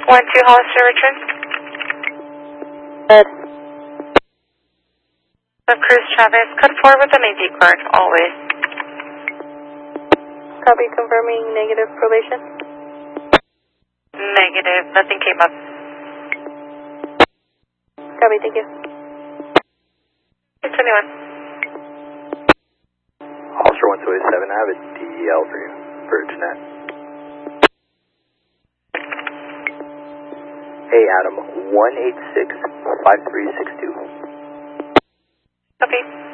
1-2 Hollister, return. Ed. Cruz Chavez, cut forward with an AD card, always. Copy, confirming negative probation. Negative, nothing came up. Copy, thank you. 21. Hollister 1287, I have a DEL for you, for Jeanette. Hey Adam, 186-5362. Copy.